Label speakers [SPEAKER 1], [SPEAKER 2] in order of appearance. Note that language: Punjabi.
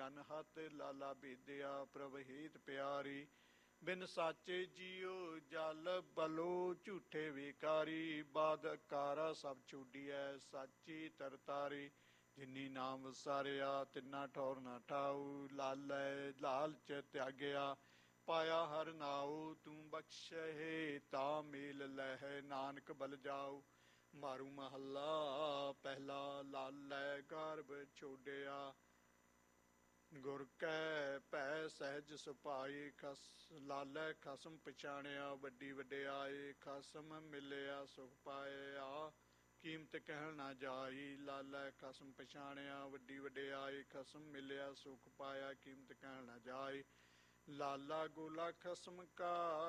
[SPEAKER 1] ਅਨਹਤ ਲਾਲਾ ਬੇਦਿਆ ਪ੍ਰਭਹੀਤ ਪਿਆਰੀ। ਬਿਨ ਸਾਚੇ ਜੀਓ ਜਲ ਬਲੋ ਝੂਠੇ ਵਿਕਾਰੀ। ਬਾਦਕਾਰਾ ਸਭ ਛੋਡੀਐ ਸਾਚੀ ਤਰਤਾਰੀ। ਜਿਨੀ ਨਾਮ ਵਸਾਰਿਆ ਤਿੰਨਾ ਠੌਰ ਨਾ ਠਾਊ। ਲਾਲੈ ਲਾਲਚ ਤਿਆਗਿਆ ਪਾਇਆ ਹਰ ਨਾਉ। ਤੂੰ ਬਖਸ਼ਹਿ ਤਾ ਮੇਲ ਲਹਿ ਨਾਨਕ ਬਲ ਜਾਉ। ਮਾਰੂ ਮਹੱਲਾ ਪਹਿਲਾ। ਲਾਲੈ ਗਰਭ ਛੋਡਿਆ ਗੁਰ ਕੈ ਭੈ ਸਹਿਜ ਸੁਭਾਈ। ਲਾਲੈ ਖਸਮ ਪਛਾਣਿਆ ਵੱਡੀ ਵਡਿਆਈ। ਖਸਮ ਮਿਲਿਆ ਸੁਖ ਪਾਇਆ ਕੀਮਤ ਕਹਿਣ ਨਾ ਜਾਈ। ਲਾਲੈ ਖਸਮ ਪਛਾਣਿਆ ਵੱਡੀ ਵਡਿਆਈ। ਖਸਮ ਮਿਲਿਆ ਸੁਖ ਪਾਇਆ ਕੀਮਤ ਕਹਿਣ ਨਾ ਜਾਈ। ਲਾਲਾ ਗੋਲਾ ਖਸਮ ਕਾ